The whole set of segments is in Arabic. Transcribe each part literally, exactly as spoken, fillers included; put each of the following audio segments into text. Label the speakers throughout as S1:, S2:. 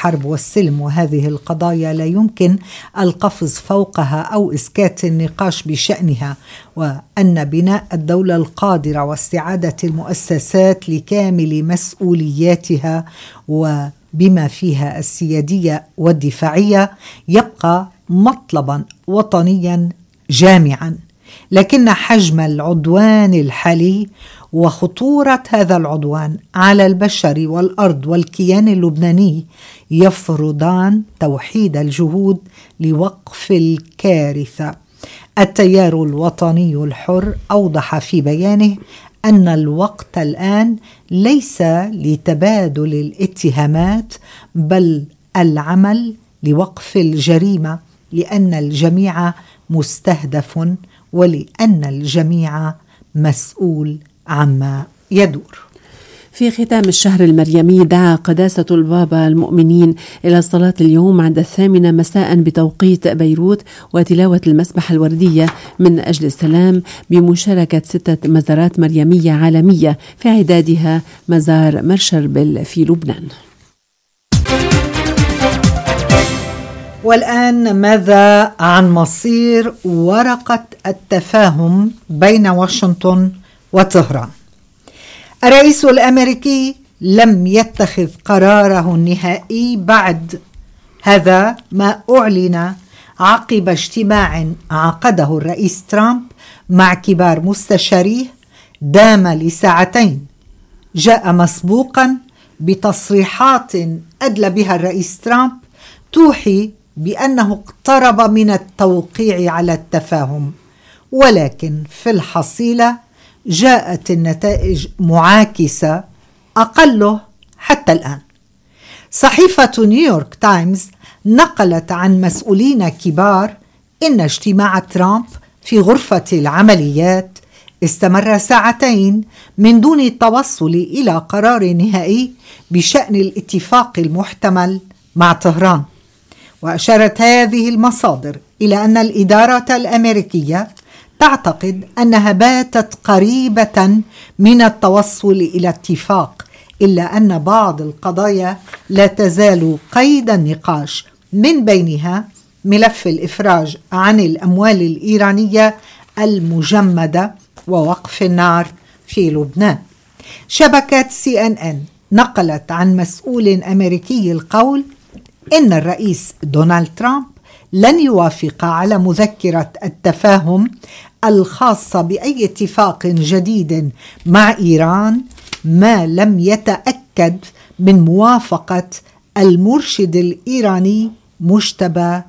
S1: الحرب والسلم وهذه القضايا لا يمكن القفز فوقها أو إسكات النقاش بشأنها، وأن بناء الدولة القادرة واستعادة المؤسسات لكامل مسؤولياتها وبما فيها السيادية والدفاعية يبقى مطلبا وطنيا جامعا. لكن حجم العدوان الحالي وخطورة هذا العدوان على البشر والأرض والكيان اللبناني يفرضان توحيد الجهود لوقف الكارثة. التيار الوطني الحر أوضح في بيانه أن الوقت الآن ليس لتبادل الاتهامات بل العمل لوقف الجريمة، لأن الجميع مستهدف ولأن الجميع مسؤول عما يدور.
S2: في ختام الشهر المريمي دعا قداسة البابا المؤمنين إلى الصلاة اليوم عند الثامنة مساء بتوقيت بيروت وتلاوة المسبح الوردية من أجل السلام بمشاركة ستة مزارات مريمية عالمية في عدادها مزار مرشربل في لبنان.
S1: والآن ماذا عن مصير ورقة التفاهم بين واشنطن وطهران؟ الرئيس الأمريكي لم يتخذ قراره النهائي بعد، هذا ما أعلن عقب اجتماع عقده الرئيس ترامب مع كبار مستشاريه دام لساعتين، جاء مسبوقا بتصريحات أدلى بها الرئيس ترامب توحي بأنه اقترب من التوقيع على التفاهم، ولكن في الحصيلة جاءت النتائج معاكسة أقله حتى الآن. صحيفة نيويورك تايمز نقلت عن مسؤولين كبار إن اجتماع ترامب في غرفة العمليات استمر ساعتين من دون التوصل إلى قرار نهائي بشأن الاتفاق المحتمل مع طهران. وأشارت هذه المصادر إلى أن الإدارة الأمريكية تعتقد أنها باتت قريبة من التوصل إلى اتفاق، إلا أن بعض القضايا لا تزال قيد النقاش، من بينها ملف الإفراج عن الأموال الإيرانية المجمدة ووقف النار في لبنان. شبكة سي إن إن نقلت عن مسؤول أمريكي القول إن الرئيس دونالد ترامب لن يوافق على مذكرة التفاهم الخاصة بأي اتفاق جديد مع إيران ما لم يتأكد من موافقة المرشد الإيراني مجتبى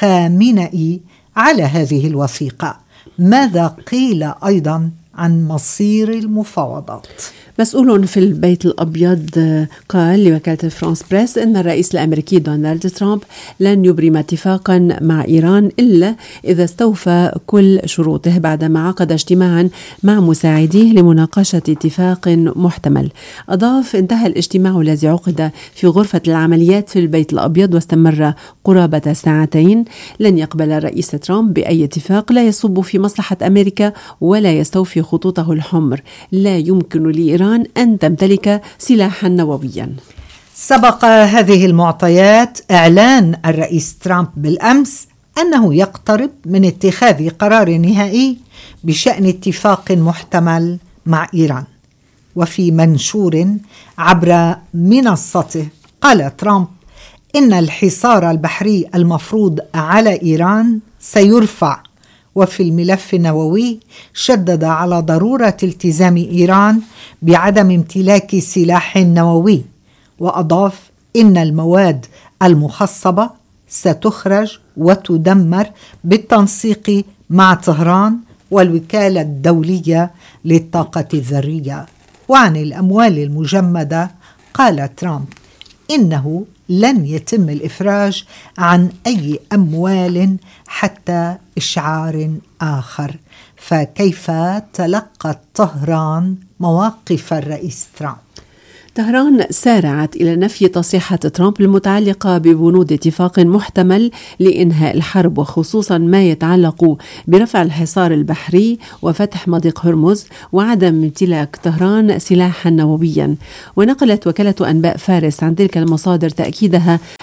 S1: خامنئي على هذه الوثيقة. ماذا قيل أيضا عن مصير المفاوضات؟
S2: مسؤول في البيت الأبيض قال لوكالة فرانس بريس أن الرئيس الأمريكي دونالد ترامب لن يبرم اتفاقا مع إيران إلا إذا استوفى كل شروطه، بعدما عقد اجتماعا مع مساعديه لمناقشة اتفاق محتمل. أضاف: انتهى الاجتماع الذي عقد في غرفة العمليات في البيت الأبيض واستمر قرابة ساعتين. لن يقبل الرئيس ترامب بأي اتفاق لا يصب في مصلحة أمريكا ولا يستوفي خطوطه الحمر. لا يمكن لإيران أن تمتلك سلاحا نوويا.
S1: سبق هذه المعطيات إعلان الرئيس ترامب بالأمس أنه يقترب من اتخاذ قرار نهائي بشأن اتفاق محتمل مع إيران. وفي منشور عبر منصته قال ترامب إن الحصار البحري المفروض على إيران سيرفع. وفي الملف النووي شدد على ضرورة التزام إيران بعدم امتلاك سلاح نووي، وأضاف إن المواد المخصبة ستخرج وتدمر بالتنسيق مع طهران والوكالة الدولية للطاقة الذرية. وعن الأموال المجمدة قال ترامب إنه لن يتم الإفراج عن أي أموال حتى إشعار آخر. فكيف تلقت طهران مواقف الرئيس ترامب؟
S2: طهران سارعت إلى نفي تصريحة ترامب المتعلقة ببنود اتفاق محتمل لإنهاء الحرب، وخصوصا ما يتعلق برفع الحصار البحري وفتح مضيق هرمز وعدم امتلاك طهران سلاحا نوويا. ونقلت وكالة أنباء فارس عن تلك المصادر تأكيدها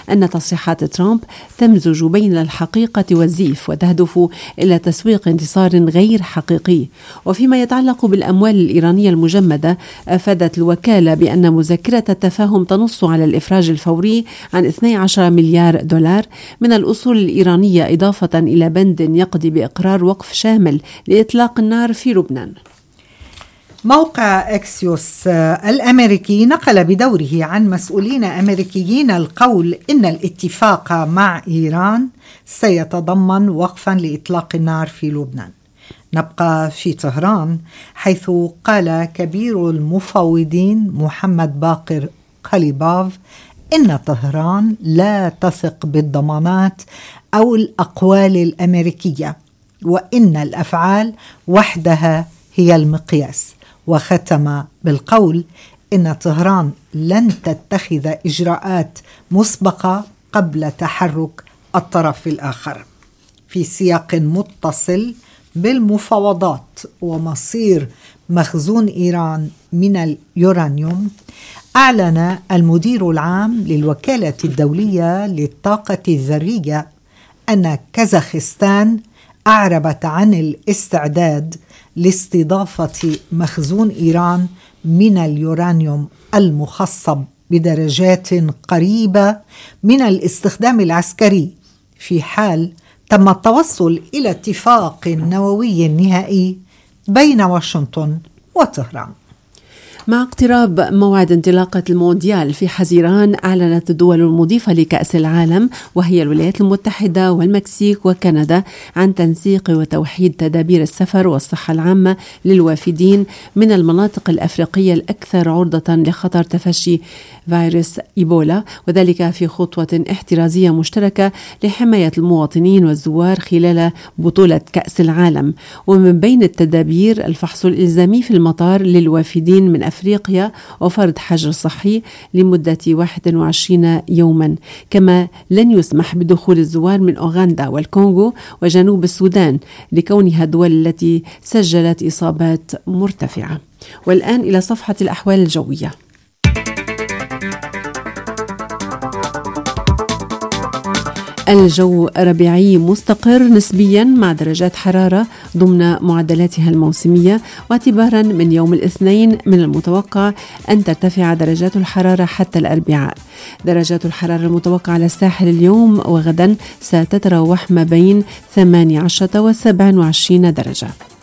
S2: أن تصريحات ترامب تمزج بين الحقيقة والزيف وتهدف إلى تسويق انتصار غير حقيقي. وفيما يتعلق بالأموال الإيرانية المجمدة، أفادت الوكالة بأن مذكرة التفاهم تنص على الإفراج الفوري عن اثني عشر مليار دولار من الأصول الإيرانية، إضافة إلى بند يقضي بإقرار وقف شامل لإطلاق النار في لبنان.
S1: موقع إكسيوس الأمريكي نقل بدوره عن مسؤولين أمريكيين القول إن الاتفاق مع إيران سيتضمن وقفا لإطلاق النار في لبنان. نبقى في طهران، حيث قال كبير المفاوضين محمد باقر قليباف إن طهران لا تثق بالضمانات أو الأقوال الأمريكية، وإن الأفعال وحدها هي المقياس. وختم بالقول إن طهران لن تتخذ إجراءات مسبقة قبل تحرك الطرف الآخر. في سياق متصل بالمفاوضات ومصير مخزون إيران من اليورانيوم، أعلن المدير العام للوكالة الدولية للطاقة الذرية أن كازاخستان أعربت عن الاستعداد لاستضافة مخزون إيران من اليورانيوم المخصب بدرجات قريبة من الاستخدام العسكري، في حال تم التوصل إلى اتفاق نووي نهائي بين واشنطن وطهران.
S2: مع اقتراب موعد انطلاقة المونديال في حزيران، أعلنت الدول المضيفة لكأس العالم وهي الولايات المتحدة والمكسيك وكندا عن تنسيق وتوحيد تدابير السفر والصحة العامة للوافدين من المناطق الأفريقية الأكثر عرضة لخطر تفشي فيروس إيبولا، وذلك في خطوة احترازية مشتركة لحماية المواطنين والزوار خلال بطولة كأس العالم. ومن بين التدابير الفحص الإلزامي في المطار للوافدين من أفريقيا وفرض حجر صحي لمدة واحد وعشرين يوما، كما لن يسمح بدخول الزوار من أوغندا والكونغو وجنوب السودان لكونها دول التي سجلت إصابات مرتفعة. والآن إلى صفحة الأحوال الجوية. الجو ربيعي مستقر نسبيا مع درجات حرارة ضمن معدلاتها الموسمية، واعتبارا من يوم الاثنين من المتوقع أن ترتفع درجات الحرارة حتى الأربعاء. درجات الحرارة المتوقعة على الساحل اليوم وغدا ستتراوح ما بين ثمانية عشر و سبعة وعشرين درجة.